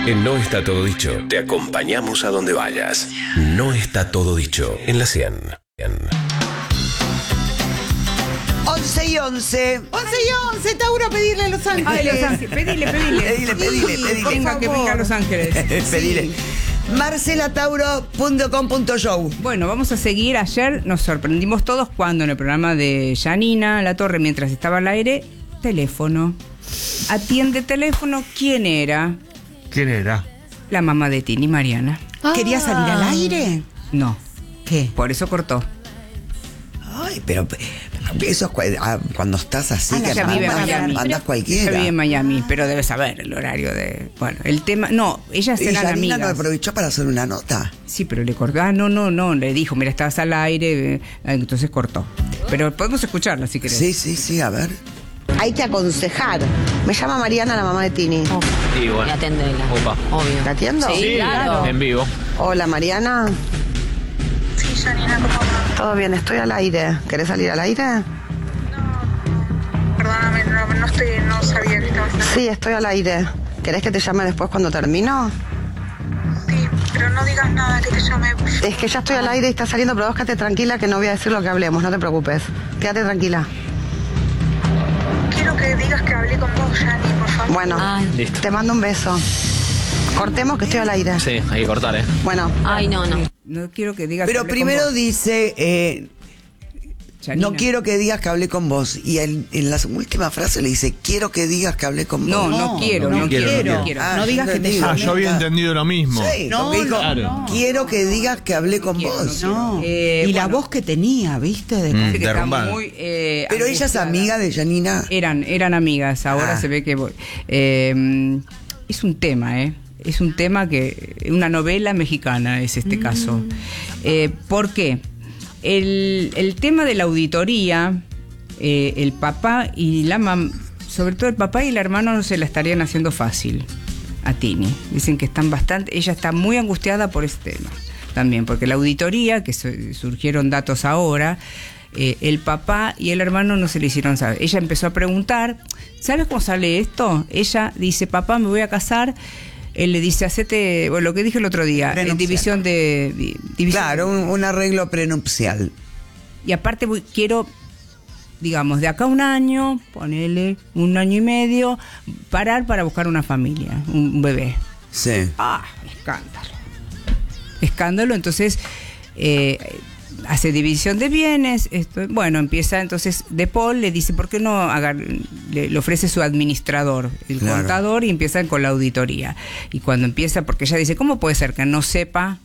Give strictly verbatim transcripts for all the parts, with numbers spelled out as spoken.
En No Está Todo Dicho, te acompañamos a donde vayas. No está todo dicho en la cien. once y once. once y once, Tauro, pedirle a Los Ángeles. Ay, Los Ángeles, pedile, pedile. Pedile, pedile, Sí, pedile. Venga, que venga a Los Ángeles. Pedile. Sí. marcela tauro punto com punto show. Bueno, vamos a seguir. Ayer nos sorprendimos todos cuando en el programa de Janina La Torre, mientras estaba al aire, teléfono. Atiende teléfono. ¿Quién era? ¿Quién era? La mamá de Tini, Mariana. ¿Quería salir al aire? No, ¿Qué? por eso cortó. Ay, pero eso es cua- ah, cuando estás así, Ah, que ella vive en mandas, Miami. mandas Ella cualquiera. vive en Miami, pero debe saber el horario de... Bueno, el tema... No, ellas Y eran Janina amigas. no aprovechó para hacer una nota. Sí, pero le cortó. Ah, no, no, no. Le dijo, mira, estabas al aire. eh, Entonces cortó. Pero podemos escucharla si querés. Sí, sí, sí, a ver. Hay que aconsejar. Me llama Mariana, la mamá de Tini. Y bueno. Y atendela. Opa. Obvio. ¿La atiendo? Sí, claro. En vivo. Hola, Mariana. Sí, Janina, ¿cómo va? Todo bien, estoy al aire. ¿Querés salir al aire? No, perdóname, no, no, estoy, no sabía que estabas en Sí, estoy al aire. ¿Querés que te llame después cuando termino? Sí, pero no digas nada, que te llame. Por favor. Es que ya estoy al aire y está saliendo, pero vos quédate tranquila que no voy a decir lo que hablemos, no te preocupes. Quédate tranquila. Quiero que digas que hablé con vos, Jani, por favor. Bueno, Ay. Listo. te mando un beso. Cortemos que estoy al aire. Sí, hay que cortar, ¿eh? Bueno. Ay, no, no. No quiero que digas... que Pero hablé primero con vos, dice, eh, Janina. no quiero que digas que hablé con vos. Y en, en la última frase le dice, quiero que digas que hablé con No, vos. no, No, quiero, no, no quiero, quiero. no quiero. Ah, No yo digas que te entendí. Ah, llamé. yo había entendido lo mismo. Sí, No, porque dijo, no. quiero que digas que hablé con quiero, vos. No. Eh, y la bueno. voz que tenía, ¿viste? De- Mm. Dice que está derrumbada. muy, eh, Pero ella es angustiada. amiga de Janina. Eran, eran amigas, ahora Ah. se ve que... voy- eh, es un tema, ¿eh? Es un tema que... Una novela mexicana es este caso. Eh, ¿Por qué? El, el tema de la auditoría, eh, el papá y la mamá, sobre todo el papá y el hermano no se la estarían haciendo fácil a Tini. Dicen que están bastante... Ella está muy angustiada por este tema también, porque la auditoría, que su- surgieron datos ahora... Eh, el papá y el hermano no se le hicieron saber. Ella empezó a preguntar, ¿sabes cómo sale esto? Ella dice, papá, me voy a casar. Él le dice, hacete, bueno, lo que dije el otro día, Prenupcial. en división de... di- división Claro, un, un arreglo prenupcial. Y aparte voy- quiero, digamos, de acá a un año, ponele un año y medio, parar para buscar una familia, un, un bebé. Sí. Ah, escándalo. Escándalo, entonces... Eh, hace división de bienes, esto, bueno, empieza entonces De Paul le dice, ¿por qué no agar, le, le ofrece su administrador, el Claro. contador, y empiezan con la auditoría? Y cuando empieza, porque ella dice, ¿cómo puede ser que no sepa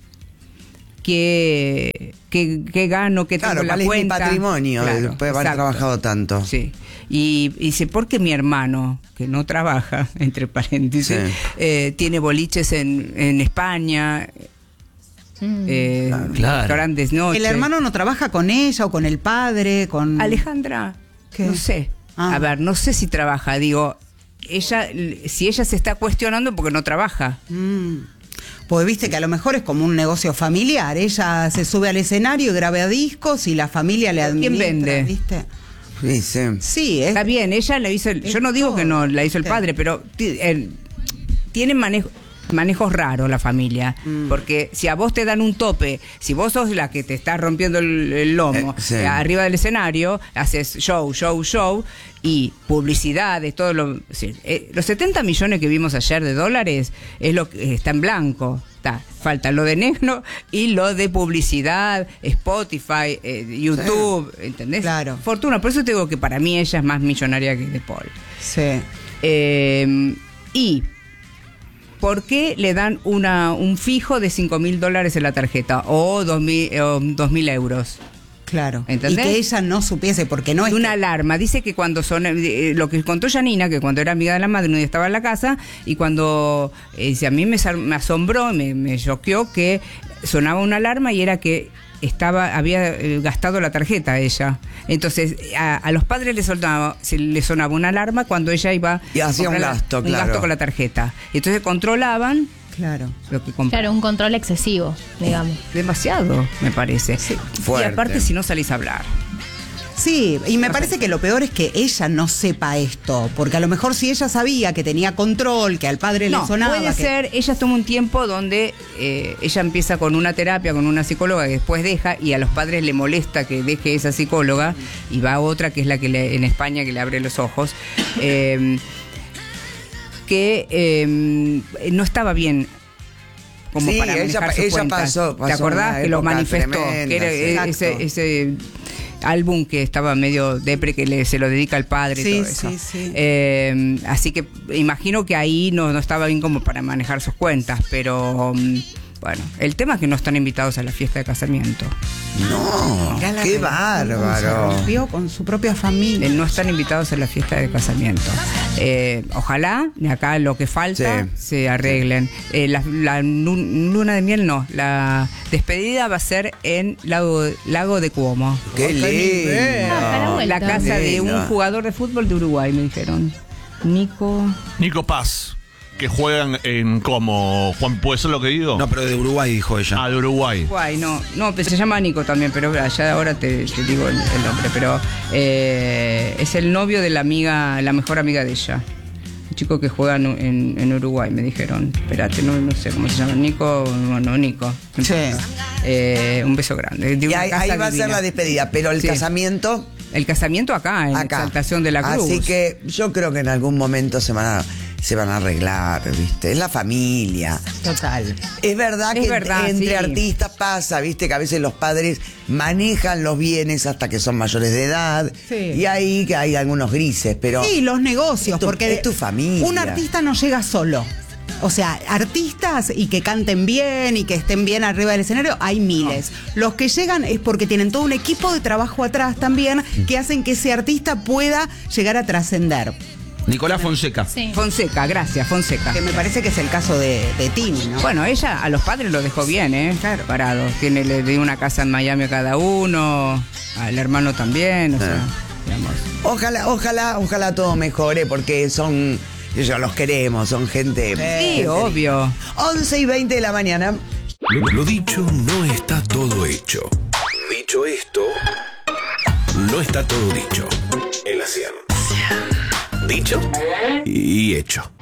qué, qué, qué gano, qué Claro, tengo en la cuál es mi cuenta? patrimonio, Claro, después de haber exacto. trabajado tanto. Sí. Y, y dice, porque mi hermano, que no trabaja, entre paréntesis, Sí. eh, tiene boliches en, en España, eh, Claro. restaurantes noche. ¿El hermano no trabaja con ella o con el padre? Con... Alejandra, ¿Qué? no sé. Ah. A ver, no sé si trabaja, digo, ella, si ella se está cuestionando porque no trabaja. Mm. Pues viste que a lo mejor es como un negocio familiar. Ella se sube al escenario y graba discos y la familia le ¿Quién administra, vende? ¿viste? Sí, sí. Sí, es... Está bien, ella la hizo, el- yo no digo que no la hizo el Sí. padre, pero ti- eh, tienen manejo, manejos raros la familia, Mm. porque si a vos te dan un tope, si vos sos la que te está rompiendo el, el lomo Eh, sí. eh, arriba del escenario, haces show, show, show y publicidades, todo lo, sí, eh, los setenta millones que vimos ayer de dólares es lo que está en blanco. Está, falta lo de negro y lo de publicidad, Spotify, eh, YouTube, ¿entendés? Claro. Fortuna, por eso te digo que para mí ella es más millonaria que De Paul. Sí. Eh, y ¿por qué le dan una un fijo de cinco mil dólares en la tarjeta o dos mil euros? Claro. ¿Entendés? Y que ella no supiese, porque no es... Y una que- alarma. Dice que cuando son eh, lo que contó Janina, que cuando era amiga de la madre, un día estaba en la casa y cuando eh, dice, a mí me, sal- me asombró, me, me choqueó que sonaba una alarma y era que estaba había eh, gastado la tarjeta ella. Entonces a, a los padres les sonaba, se les sonaba una alarma cuando ella iba Y a hacía un comprar la- gasto, un claro. gasto con la tarjeta. Entonces controlaban Claro. lo que compraban. Claro, un control excesivo, digamos. Demasiado, me parece. Y Fuerte. aparte si no salís a hablar. Sí, y me parece que lo peor es que ella no sepa esto, porque a lo mejor si ella sabía que tenía control, que al padre No, le sonaba... puede que- ser, ella toma un tiempo donde eh, ella empieza con una terapia, con una psicóloga que después deja y a los padres le molesta que deje esa psicóloga y va a otra que es la que le, en España que le abre los ojos, eh, que eh, no estaba bien como Sí, para ella- manejar sus ella cuentas. pasó- ¿Te pasó acordás una que lo época manifestó? tremenda, Que era sí. eh, ese, Exacto. ese álbum que estaba medio depre, que le, se lo dedica al padre y Sí, todo eso. sí, sí. Eh, así que imagino que ahí no, no estaba bien como para manejar sus cuentas, pero um, bueno, el tema es que no están invitados a la fiesta de casamiento. No, Mirá la qué relación cómo se bárbaro. rompió con su propia familia. Eh, no están invitados a la fiesta de casamiento. Eh, ojalá, de acá lo que falta, Sí. se arreglen. Eh, la, la nu- luna de miel no, la despedida va a ser en Lago, Lago de Cuomo. Qué lindo. Ah, para la vuelta. La casa de un Lindo. jugador de fútbol de Uruguay, me dijeron. Nico... Nico Paz, que juegan en como, Juan, ¿puede ser lo que digo? No, pero de Uruguay, dijo ella. Ah, de Uruguay. Uruguay, no, no, pues se llama Nico también, pero ya ahora te, te digo el, el nombre, pero eh, es el novio de la amiga, la mejor amiga de ella. Un chico que juega en, en- en Uruguay, me dijeron. Espérate, no, no sé cómo se llama. Nico, bueno, Nico. no Sí. importa. Eh, un beso grande. De Y una ahí, casa ahí va a ser divina. la despedida, pero el Sí. casamiento El casamiento acá, en acá. Exaltación de la Cruz. Así que yo creo que en algún momento se van a, se van a arreglar, ¿viste? Es la familia. Total. Es verdad Es que verdad, entre sí. artistas pasa, ¿viste? Que a veces los padres manejan los bienes hasta que son mayores de edad. Sí. Y ahí que hay algunos grises, pero... Sí, los negocios, Es tu- porque es tu familia. un artista no llega solo. O sea, artistas y que canten bien y que estén bien arriba del escenario, hay miles. Los que llegan es porque tienen todo un equipo de trabajo atrás también que hacen que ese artista pueda llegar a trascender. Nicolás Fonseca. Sí. Fonseca, gracias, Fonseca. Que me parece que es el caso de, de Tini, ¿no? Bueno, ella a los padres lo dejó bien, ¿eh? Claro. Parados. Tiene, le dio una casa en Miami a cada uno, al hermano también, o sea, digamos. Ojalá, ojalá, ojalá todo mejore porque son... Ellos los queremos, son gente... Sí, gente obvio. once y veinte de la mañana. Lo, lo dicho no está todo hecho. Dicho esto, no está todo dicho. En la cien. Dicho y hecho.